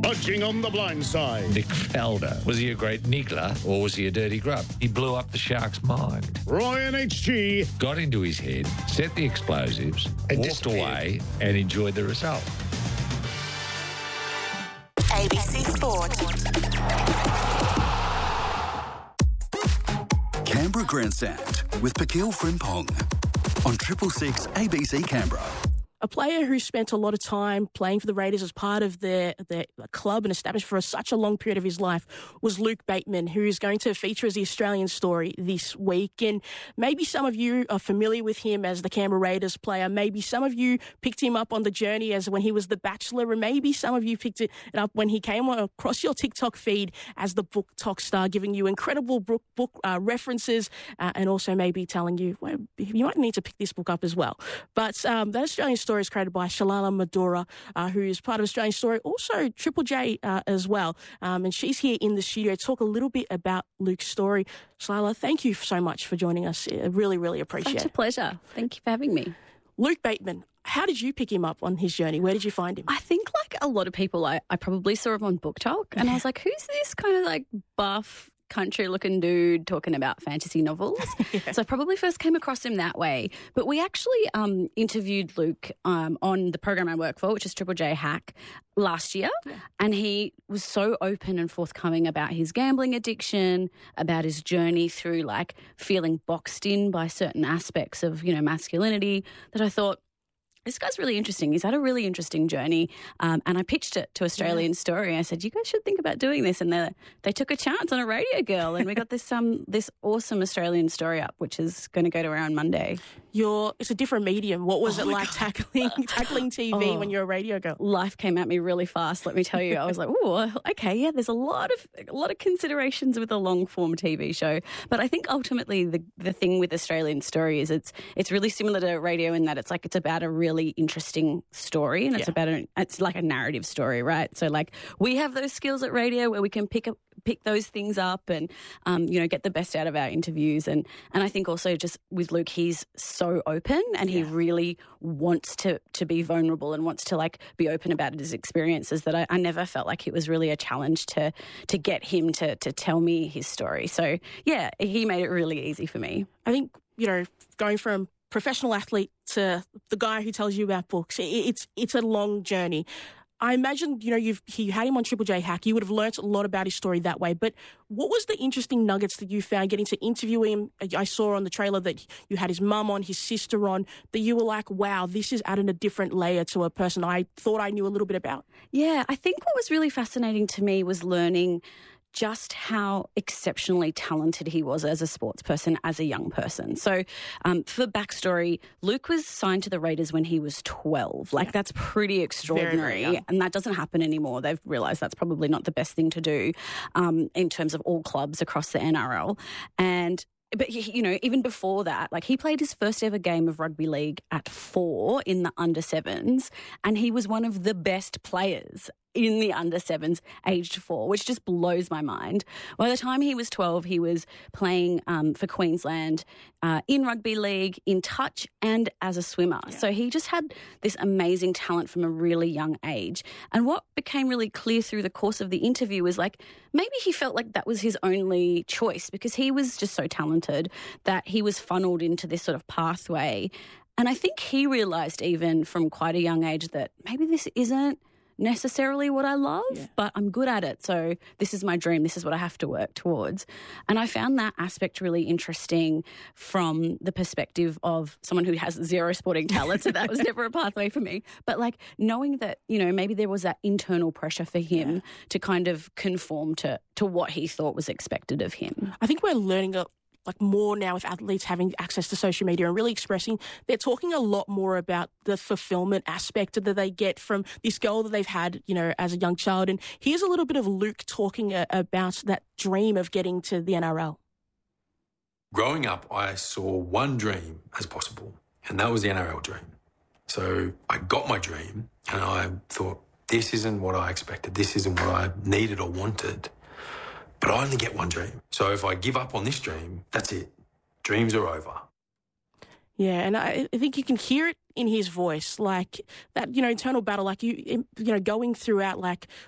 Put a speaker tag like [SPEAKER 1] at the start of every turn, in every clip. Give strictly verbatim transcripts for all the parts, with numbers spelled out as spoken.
[SPEAKER 1] Punching on the blind side.
[SPEAKER 2] Nick Felder. Was he a great niggler or was he a dirty grub? He blew up the Sharks' mind.
[SPEAKER 1] Ryan H G.
[SPEAKER 2] Got into his head, set the explosives, and walked away and enjoyed the result.
[SPEAKER 3] A B C Sport.
[SPEAKER 4] Canberra Grandstand with Pakil Frimpong on Triple Six A B C Canberra.
[SPEAKER 5] A player who spent a lot of time playing for the Raiders as part of their, their club and established for such a long period of his life was Luke Bateman, who is going to feature as the Australian story this week. And maybe some of you are familiar with him as the Canberra Raiders player. Maybe some of you picked him up on the journey as when he was the Bachelor, and maybe some of you picked it up when he came across your TikTok feed as the Book Talk star, giving you incredible book, book uh, references uh, and also maybe telling you, well, you might need to pick this book up as well. But um, that Australian story is created by Shalala Madura, uh, who is part of Australian Story, also Triple J uh, as well. Um, and she's here in the studio to talk a little bit about Luke's story. Shalala, thank you so much for joining us. I really, really appreciate it.
[SPEAKER 6] Such a pleasure. Thank you for having me.
[SPEAKER 5] Luke Bateman, how did you pick him up on his journey? Where did you find him?
[SPEAKER 6] I think like a lot of people, I, I probably saw him on Book Talk and I was like, who's this kind of like buff, country-looking dude talking about fantasy novels? yeah. So I probably first came across him that way. But we actually um, interviewed Luke um, on the program I work for, which is Triple J Hack, last year. Yeah. And he was so open and forthcoming about his gambling addiction, about his journey through like feeling boxed in by certain aspects of, you know, masculinity, that I thought, this guy's really interesting. He's had a really interesting journey. Um, and I pitched it to Australian yeah. Story. I said, you guys should think about doing this. And they they took a chance on a radio girl. And we got this um this awesome Australian Story up, which is going to go to air on Monday.
[SPEAKER 5] You're, it's a different medium. What was
[SPEAKER 6] oh
[SPEAKER 5] it like God. tackling tackling T V oh, when you're a radio girl?
[SPEAKER 6] Life came at me really fast, let me tell you. I was like, oh, okay, yeah, there's a lot of a lot of considerations with a long-form T V show. But I think ultimately the, the thing with Australian Story is it's it's really similar to radio in that it's like it's about a real really interesting story, and it's yeah. about a, it's like a narrative story, right? So like we have those skills at radio where we can pick up pick those things up and um, you know, get the best out of our interviews, and and I think also just with Luke, he's so open and he yeah. really wants to to be vulnerable and wants to like be open about his experiences, that I, I never felt like it was really a challenge to to get him to to tell me his story. So yeah, he made it really easy for me.
[SPEAKER 5] I think, you know, going from professional athlete to the guy who tells you about books, it's it's a long journey. I imagine, you know, you've you had him on Triple J Hack. You would have learnt a lot about his story that way. But what was the interesting nuggets that you found getting to interview him? I saw on the trailer that you had his mum on, his sister on, that you were like, wow, this is adding a different layer to a person I thought I knew a little bit about.
[SPEAKER 6] Yeah, I think what was really fascinating to me was learning just how exceptionally talented he was as a sports person, as a young person. So um, for backstory, Luke was signed to the Raiders when he was twelve. Like, yeah. that's pretty extraordinary. Very, very and that doesn't happen anymore. They've realised that's probably not the best thing to do um, in terms of all clubs across the N R L. And But, you know, even before that, like he played his first ever game of rugby league at four in the under sevens, and he was one of the best players in the under sevens aged four, which just blows my mind. By the time he was twelve, he was playing um, for Queensland uh, in rugby league, in touch and as a swimmer. Yeah. So he just had this amazing talent from a really young age. And what became really clear through the course of the interview was like, maybe he felt like that was his only choice because he was just so talented that he was funneled into this sort of pathway. And I think he realised even from quite a young age that maybe this isn't necessarily what I love, yeah. but I'm good at it. So this is my dream. This is what I have to work towards. And I found that aspect really interesting from the perspective of someone who has zero sporting talent. So that was never a pathway for me. But like knowing that, you know, maybe there was that internal pressure for him yeah. to kind of conform to, to what he thought was expected of him.
[SPEAKER 5] I think we're learning a like more now with athletes having access to social media and really expressing, they're talking a lot more about the fulfillment aspect that they get from this goal that they've had, you know, as a young child. And here's a little bit of Luke talking uh, about that dream of getting to the N R L.
[SPEAKER 7] Growing up, I saw one dream as possible, and that was the N R L dream. So I got my dream and I thought, this isn't what I expected. This isn't what I needed or wanted. But I only get one dream. So if I give up on this dream, that's it. Dreams are over.
[SPEAKER 5] Yeah, and I, I think you can hear it in his voice, like that, you know, internal battle, like you, you know, going throughout, like,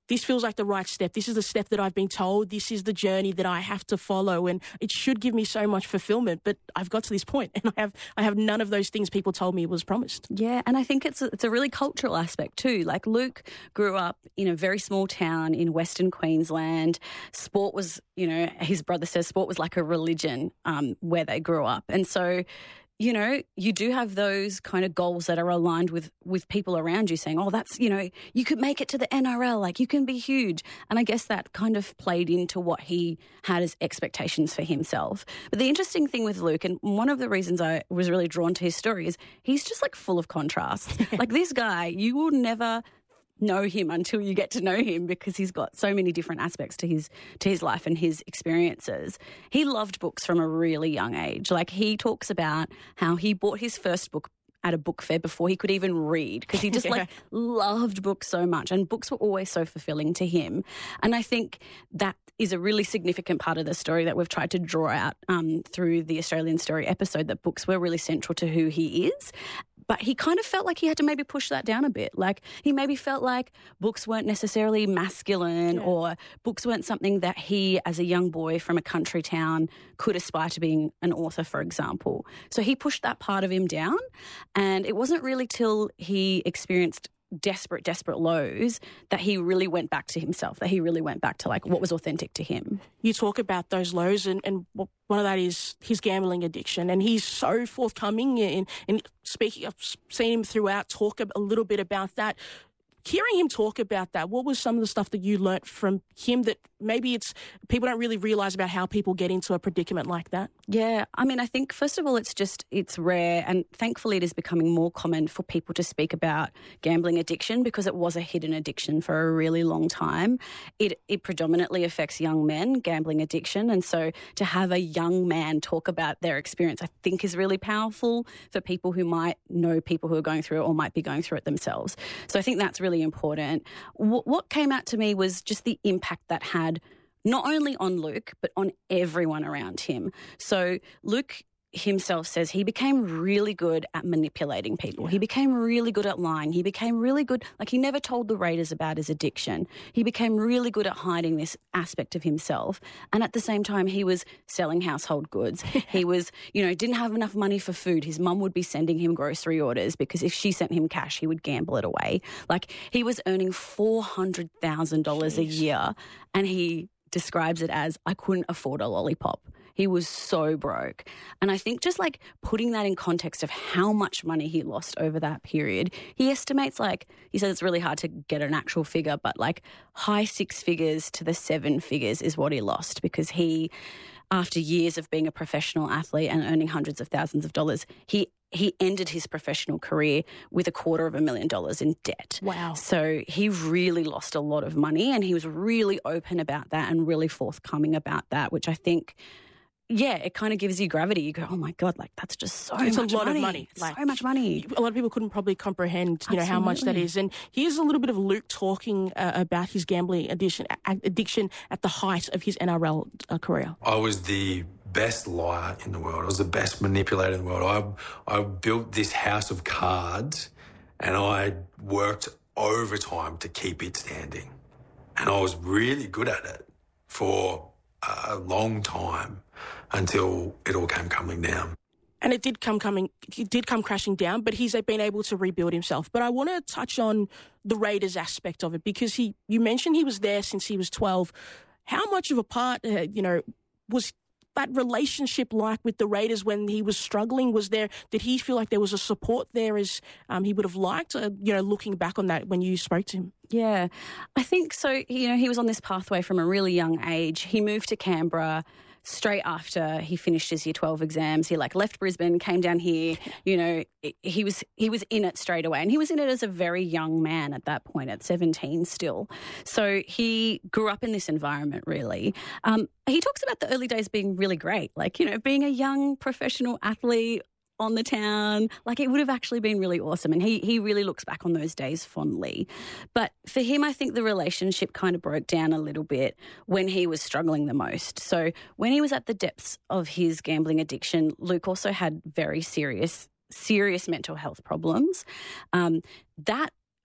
[SPEAKER 5] this feels like the right step. This is the step that I've been told. This is the journey that I have to follow, and it should give me so much fulfillment. But I've got to this point, and I have I have none of those things people told me was promised.
[SPEAKER 6] Yeah, and I think it's a, it's a really cultural aspect too. Like Luke grew up in a very small town in Western Queensland. Sport was, you know, his brother says sport was like a religion um, where they grew up, and so. You know, you do have those kind of goals that are aligned with, with people around you saying, oh, that's, you know, you could make it to the N R L, like you can be huge. And I guess that kind of played into what he had as expectations for himself. But the interesting thing with Luke, and one of the reasons I was really drawn to his story is he's just like full of contrasts. Like this guy, you will never know him until you get to know him because he's got so many different aspects to his to his life and his experiences. He loved books from a really young age. Like he talks about how he bought his first book at a book fair before he could even read because he just yeah. like loved books so much, and books were always so fulfilling to him. And I think that is a really significant part of the story that we've tried to draw out um, through the Australian Story episode, that books were really central to who he is. But he kind of felt like he had to maybe push that down a bit. Like he maybe felt like books weren't necessarily masculine yeah. or books weren't something that he, as a young boy from a country town, could aspire to being an author, for example. So he pushed that part of him down. And it wasn't really till he experienced desperate, desperate lows that he really went back to himself, that he really went back to like what was authentic to him.
[SPEAKER 5] You talk about those lows, and, and one of that is his gambling addiction, and he's so forthcoming in, in speaking. I've seen him throughout talk a little bit about that. Hearing him talk about that, what was some of the stuff that you learnt from him that maybe it's people don't really realise about how people get into a predicament like that?
[SPEAKER 6] Yeah, I mean, I think first of all, it's just, it's rare, and thankfully it is becoming more common for people to speak about gambling addiction because it was a hidden addiction for a really long time. It it predominantly affects young men, gambling addiction, and so to have a young man talk about their experience, I think is really powerful for people who might know people who are going through it or might be going through it themselves. So I think that's really important. W- what came out to me was just the impact that had not only on Luke, but on everyone around him. So Luke himself says he became really good at manipulating people. Yeah. He became really good at lying. He became really good, like he never told the Raiders about his addiction. He became really good at hiding this aspect of himself. And at the same time, he was selling household goods. He was, you know, didn't have enough money for food. His mum would be sending him grocery orders because if she sent him cash, he would gamble it away. Like he was earning four hundred thousand dollars a year, and he describes it as, I couldn't afford a lollipop. He was so broke. And I think just like putting that in context of how much money he lost over that period, he estimates like, he says it's really hard to get an actual figure, but like high six figures to the seven figures is what he lost because he, after years of being a professional athlete and earning hundreds of thousands of dollars, he he ended his professional career with a quarter of a million dollars in debt.
[SPEAKER 5] Wow.
[SPEAKER 6] So he really lost a lot of money, and he was really open about that and really forthcoming about that, which I think, yeah, it kind of gives you gravity. You go, oh my God, like that's just so
[SPEAKER 5] it's
[SPEAKER 6] much
[SPEAKER 5] a lot
[SPEAKER 6] money.
[SPEAKER 5] of money.
[SPEAKER 6] It's
[SPEAKER 5] like,
[SPEAKER 6] so much money.
[SPEAKER 5] A lot of people couldn't probably comprehend, you know,
[SPEAKER 6] Absolutely.
[SPEAKER 5] how much that is. And here's a little bit of Luke talking uh, about his gambling addiction, addiction at the height of his N R L uh, career.
[SPEAKER 7] I was the best liar in the world. I was the best manipulator in the world. I, I built this house of cards and I worked overtime to keep it standing. And I was really good at it for a long time until it all came coming down.
[SPEAKER 5] And it did come coming, it did come crashing down, but he's been able to rebuild himself. But I want to touch on the Raiders aspect of it because he, you mentioned he was there since he was twelve. How much of a part, uh, you know, was that relationship like with the Raiders when he was struggling? Was there, did he feel like there was a support there as um, he would have liked, uh, you know, looking back on that when you spoke to him?
[SPEAKER 6] Yeah, I think so. You know, he was on this pathway from a really young age. He moved to Canberra straight after he finished his year twelve exams. He like left Brisbane, came down here, you know, he was he was in it straight away. And he was in it as a very young man at that point, at seventeen still. So he grew up in this environment, really. Um, he talks about the early days being really great, like, you know, being a young professional athlete on the town, like it would have actually been really awesome. And he he really looks back on those days fondly. But for him, I think the relationship kind of broke down a little bit when he was struggling the most. So when he was at the depths of his gambling addiction, Luke also had very serious, serious mental health problems. Um, that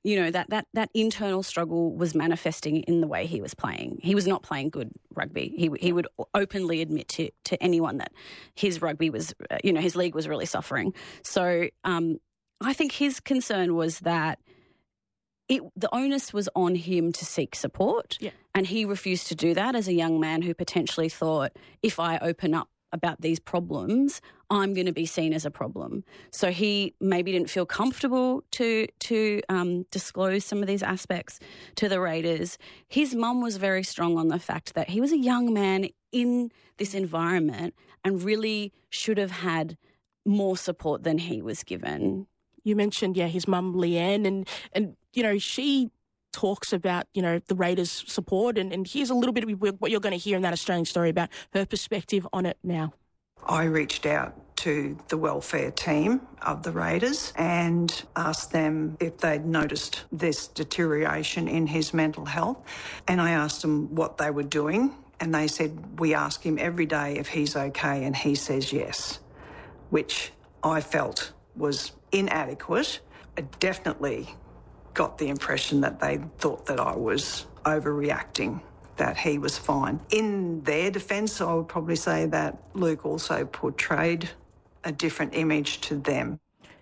[SPEAKER 6] you know, that, that that internal struggle was manifesting in the way he was playing. He was not playing good rugby. He he would openly admit to, to anyone that his rugby was, uh, you know, his league was really suffering. So um, I think his concern was that it, the onus was on him to seek support,
[SPEAKER 5] yeah.
[SPEAKER 6] and he refused to do that as a young man who potentially thought, if I open up about these problems, I'm going to be seen as a problem. So he maybe didn't feel comfortable to to um, disclose some of these aspects to the Raiders. His mum was very strong on the fact that he was a young man in this environment and really should have had more support than he was given.
[SPEAKER 5] You mentioned, yeah, his mum, Leanne, and, and you know, she talks about, you know, the Raiders' support, and, and here's a little bit of what you're going to hear in that Australian story about her perspective on it now.
[SPEAKER 8] I reached out to the welfare team of the Raiders and asked them if they'd noticed this deterioration in his mental health, and I asked them what they were doing, and they said, we ask him every day if he's okay, and he says yes, which I felt was inadequate. It definitely got the impression that they thought that I was overreacting, that he was fine. In their defence, I would probably say that Luke also portrayed a different image to them.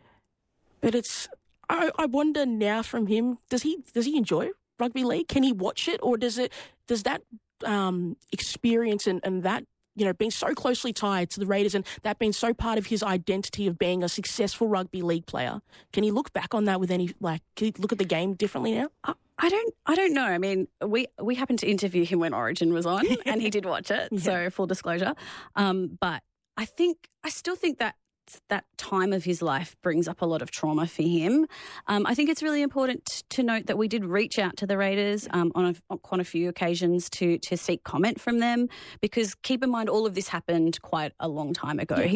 [SPEAKER 5] But it's, I, I wonder now from him, does he does he enjoy rugby league? Can he watch it, or does it does that um, experience and, and that, you know, being so closely tied to the Raiders and that being so part of his identity of being a successful rugby league player, can he look back on that with any, like, can he look at the game differently now?
[SPEAKER 6] I, I don't I don't know. I mean, we, we happened to interview him when Origin was on and he did watch it, yeah. So full disclosure. Um, but I think, I still think that that time of his life brings up a lot of trauma for him. Um, I think it's really important to note that we did reach out to the Raiders um, on, a, on quite a few occasions to to seek comment from them, because keep in mind all of this happened quite a long time ago.
[SPEAKER 5] Yeah.